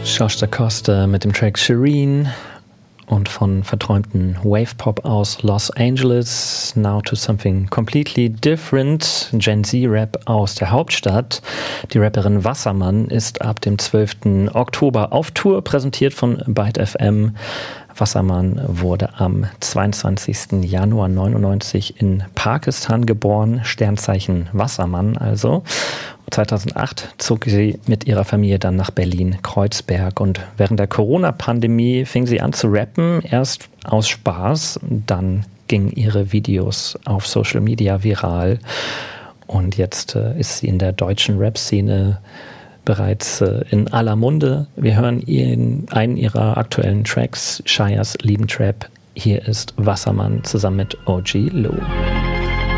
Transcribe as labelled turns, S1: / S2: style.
S1: Josh Da Costa mit dem Track Shireen und von verträumten Wave-Pop aus Los Angeles now to something completely different. Gen Z-Rap aus der Hauptstadt. Die Rapperin Wassermann ist ab dem 12. Oktober auf Tour, präsentiert von Byte FM. Wassermann wurde am 22. Januar 1999 in Pakistan geboren, Sternzeichen Wassermann also. 2008 zog sie mit ihrer Familie dann nach Berlin-Kreuzberg und während der Corona-Pandemie fing sie an zu rappen, erst aus Spaß, dann gingen ihre Videos auf Social Media viral und jetzt ist sie in der deutschen Rap-Szene bereits in aller Munde. Wir hören einen ihrer aktuellen Tracks, Shias Liebentrap. Hier ist Wassermann zusammen mit OG Lou.